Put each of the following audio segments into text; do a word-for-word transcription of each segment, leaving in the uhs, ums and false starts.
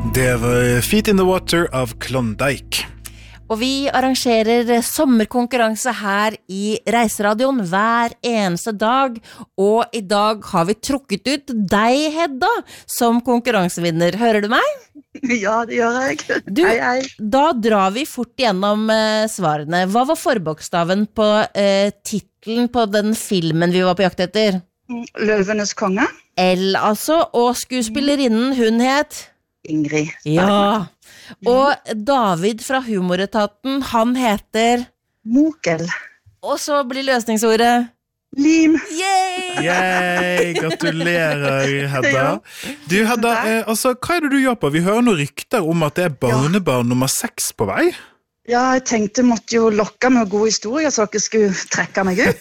Det var Feet in the Water av Klondike. Og vi arrangerer sommerkonkurranse her i Reiseradioen hver eneste dag, og i dag har vi trukket ut deg, Hedda, som konkurransevinner. Hører du meg? Ja, det gjør jeg. Du, hei, hei. Da drar vi fort gjennom eh, svarene. Hva var forbokstaven på eh, titlen på den filmen vi var på jakt etter? Løvenes konge. L, altså, og skuespillerinnen hun het? Ingrid. Ja, og David fra Humoretaten, han heter? Mokel. Og så blir løsningsordet? Lim. Yay! Yay, gratulerer, Hedda. Du, Hedda, eh, altså, hva er det du gjør på? Vi hører noen rykter om at det er barnebarn nummer seks på vei. Ja, jeg tenkte jeg måtte jo lokke med god historie, så jeg skulle trekke meg ut.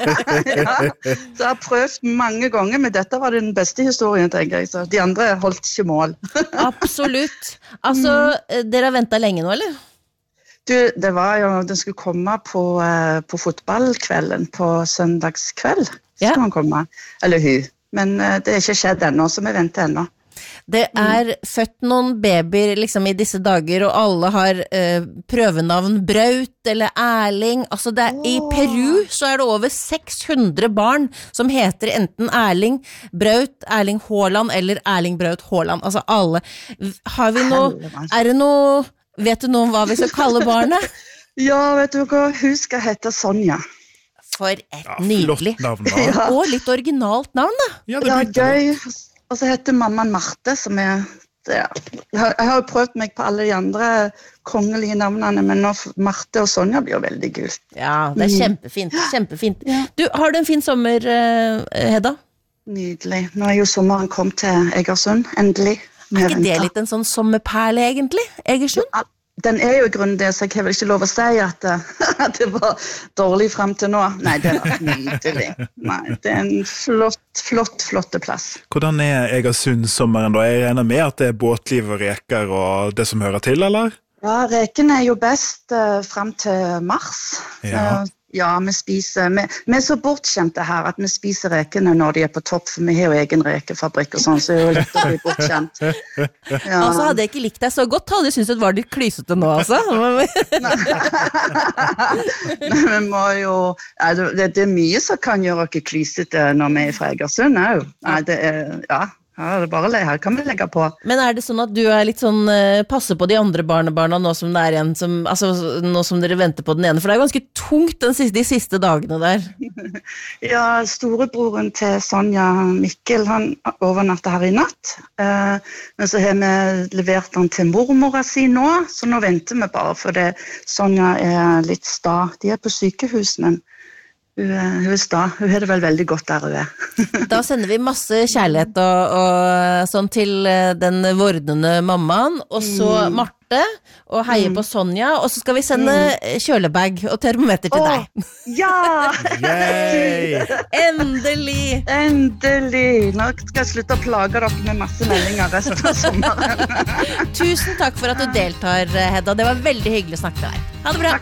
Ja. Så jeg har prøvd mange ganger, men dette var den beste historien, tenker jeg. Så de andre holdt ikke mål. Absolutt. Altså, dere har ventet lenge nå, eller? Du, det var jo, den skulle komme på, uh, på fotballkvelden, på søndagskveld. Så Ja. skulle han komme, eller hun. Men uh, det er ikke skjedd ennå, så vi venter ennå. Det er født noen babyer liksom i disse dager, og alle har eh, prøvenavn Braut eller Erling. Altså det er, I Peru så er det over seks hundre barn som heter enten Erling Braut, Erling Haaland eller Erling Braut Haaland. Altså alle. Har vi noe, er det noe, vet du noe om hva vi skal kalle barnet? Ja, vet du hva? Hun skal hete Sonja. For et Ja, nydelig. flott navn, da. Ja. Og litt originalt navn da. Ja, det Ja, blir det. gøy. Og så heter mammaen Marte, som er... Det, jeg har jeg har jo prøvd meg på alle de andre kongelige navnene, men nå Marte og Sonja blir jo veldig gult. Ja, det er kjempefint, kjempefint. Ja. Du, har du en fin sommer, eh, Hedda? Nydelig. Nå er jo sommeren kommet til Egersund, endelig. Vi Er ikke det venter. litt en sånn sommerperle egentlig, Egersund? Den er jo i grunnen det, så jeg har vel ikke lov å si at det, at det var dårlig frem til nå. Nei, det var nydelig. Nei, det er en flott, flott, flotte plass. Hvordan er Egersund-sommeren da? Jeg regner med at det er båtliv og reker og det som hører til, eller? Ja, reken er jo best uh, frem til mars. Ja. Uh, ja, vi spiser, vi, vi er så bortkjente her at vi spiser rekene når de er på topp, for vi har jo egen rekefabrikk og sånn, så det er jo lett å bli bortkjent. Ja. Altså, hadde jeg ikke likt deg så godt, hadde jeg syntes det var litt klysete nå, altså. Nei, vi må jo, ja, det, det er mye som kan gjøre oss klysete når vi er fra Egersund, jo. Nei, det er, ja. Ja, det er bare le, her kan vi legge på. Men er det sånn at du er litt sånn, eh, passer på de andre barnebarna nå som det er en som, altså nå som dere venter på den ene, for det er ganske tungt den siste, de siste dagene der. Ja, storebroren til Sonja, Mikkel, han overnatter her i natt. Eh, men så har vi levert han til mormora si nå, så nå venter vi bare, for det, Sonja er litt sta. De er på sykehus, men hun, hun er sta. Hun har det vel veldig godt der hun er. Da sender vi masse kjærlighet og, og sånn til eh, den vordende mammaen, og så Marte, og heier på Sonja, og så skal vi sende kjølebag og termometer til Åh, deg. ja! Yay! Endelig! Endelig! Nå skal jeg slutte å plage dere med masse meldinger resten av sommeren. Tusen takk for at du deltar, Hedda. Det var veldig hyggelig å snakke til deg. Ha det bra!